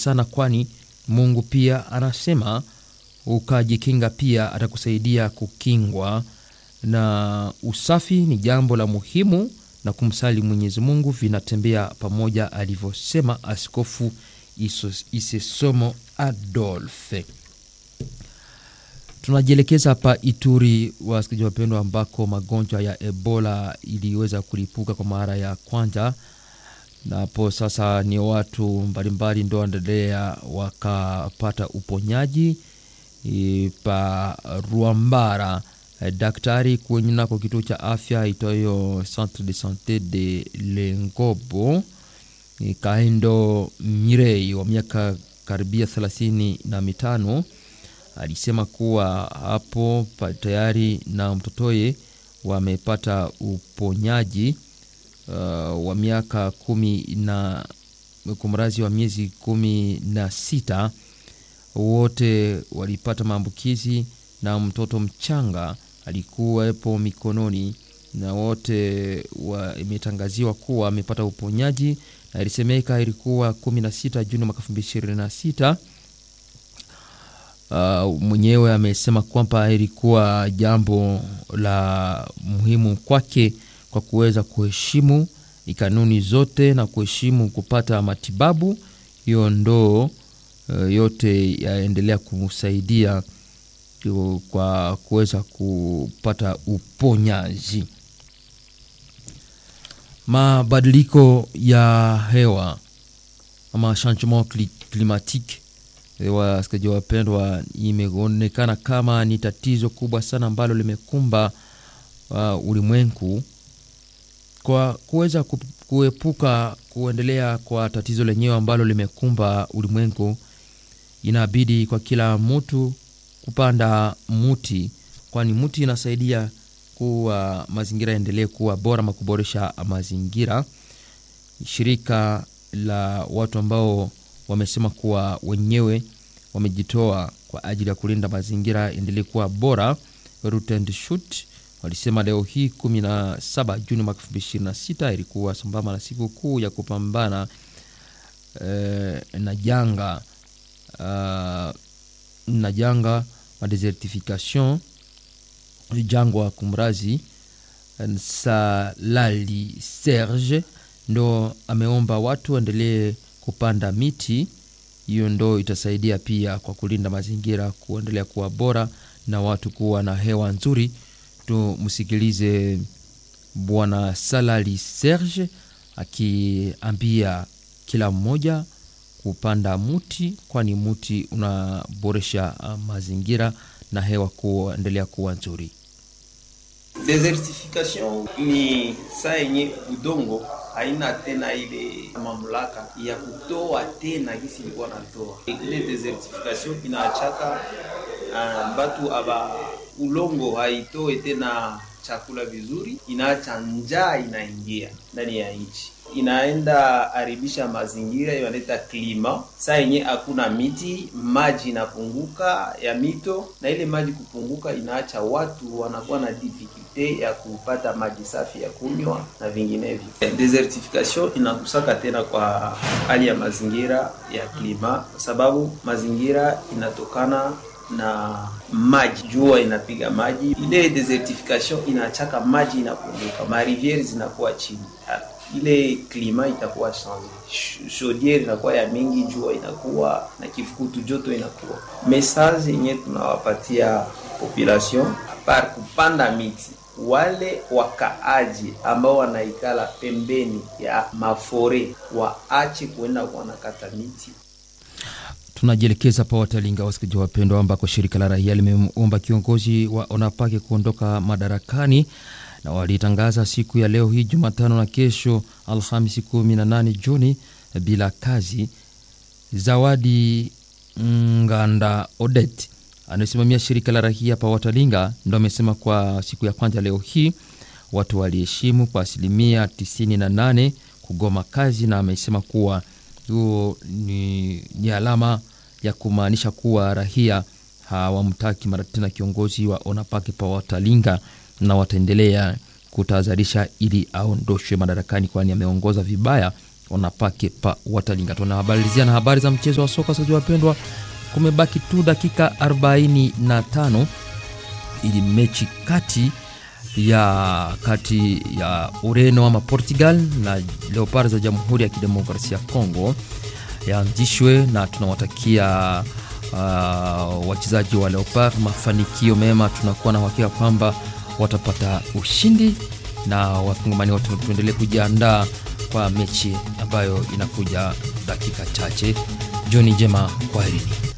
sana, kwani Mungu pia anasema ukajikinga pia atakusaidia kukingwa, na usafi ni jambo la muhimu na kumsali Mwenyezi Mungu vinatembea pamoja, alivyosema Askofu Isesomo Adolphe. Tunajielekeza hapa Ituri, wasikilizaji wapendwa, ambako magonjwa ya Ebola iliweza kulipuka kwa mara ya kwanza, na hapo sasa ni watu mbalimbali ndio endelea wakapata uponyaji pa Ruambara. Daktari kwenye nako kituo cha afya itoyo Centre de Santé de Lengobo, Kahendo Mirei wa miaka karibia 35 alisema kuwa hapo tayari na mtotoye wamepata uponyaji wa miaka 10 na kumrazi wa miezi 16. Wote walipata maambukizi na mtoto mchanga alikuwa hapo mikononi, na wote imetangaziwa kuwa amepata uponyaji, na ilisemeka ilikuwa 16 Juni mwaka 2026. Mwenyewe amesema kwamba ilikuwa jambo la muhimu kwake kwa kuweza kuheshimu kanuni zote na kuheshimu kupata matibabu. Hiyo ndo yote yaendelea kumsaidia kwa kuweza kupata uponyaji. Mabadiliko ya hewa ama changement climatique, wasikilizaji wapendwa, imeonekana kama ni tatizo kubwa sana ambalo limekumba ulimwengu. Kwa kuweza kuepuka kuendelea kwa tatizo lenyewe ambalo limekumba ulimwengu, inabidi kwa kila mtu kupanda muti, kwani muti inasaidia kuwa mazingira endelee kuwa bora na kuboresha mazingira. Shirika la watu ambao wamesema kuwa wenyewe wamejitoa kwa ajili ya kulinda mazingira endelee kuwa bora, Root and Shoot, walisema leo hii 17 Juni mwaka 2026 ilikuwa sambamba na siku kuu ya kupambana na janga wa desertification, jangwa kumrazi. Salali Serge ndo ameomba watu endelee kupanda miti. Hiyo ndo itasaidia pia kwa kulinda mazingira kuendelea kuwa bora na watu kuwa na hewa nzuri. Tumsikilize Bwana Salali Serge akiambia kila mmoja kupanda muti, kwani muti unaboresha mazingira na hewa kuendelea kuwa nzuri. Desertification ni saa yenye udongo haina tena ile mamlaka ya kutoa tena gisi ilikuwa natoa. Ile desertification inaachaka batu aba ulongo haitoe tena chakula vizuri, inaacha njaa inaingia ndani ya nchi, inaenda haribisha mazingira, inaleta klima. Saa yenye hakuna miti, maji inapunguka ya mito, na ile maji kupunguka inaacha watu wanakuwa na difficulty ya kupata maji safi ya kunywa na vinginevyo. Desertification inakusaka tena kwa hali ya mazingira ya klima, sababu mazingira inatokana na maji, jua inapiga maji. Ile desertification inachaka maji inapunguka, ma rivières zinakuwa chini, ile klima itakuwa change, chaudière inakuwa ya mingi, jua inakuwa na kifukutu, joto inakuwa. Message yenye tunawapatia population, apart kupanda miti, wale wakaaji ambao wanaikala pembeni ya mafore waache kuenda kuanakata miti. Tunajielekeza pa Watalinga, wasikilizaji wapendwa, ambako shirika la raia limeomba kiongozi wa Onapake kuondoka madarakani, na walitangaza siku ya leo hii Jumatano na kesho Alhamisi 18 Juni bila kazi. Zawadi Nganda Odet anasimamia shirika la raia pa Watalinga ndio amesema kwa siku ya kwanza leo hii watu waliheshimu kwa 98% kugoma kazi, na amesema kuwa huo ni alama ya kumaanisha kuwa raia hawamtaki mara tena kiongozi wa Onapake pa Watalinga, na wataendelea kutahadharisha ili aondoshwe madarakani, kwani ameongoza vibaya wanapake pa Watalinga. Tunahabalizia na habari za mchezo wa soka wasikilizaji wapendwa. Kumebaki tu dakika 45 ili mechi kati ya Ureno ama Portugal na Leopards za Jamhuri ya Kidemokrasia ya Kongo yaanzishwe, na tunawatakia wachezaji wa Leopards mafanikio mema. Tunakuwa na uhakika kwamba watapata ushindi na wakongomani wote tuendelee kujiandaa kwa mechi ambayo inakuja dakika chache. Jioni njema, kwaherini.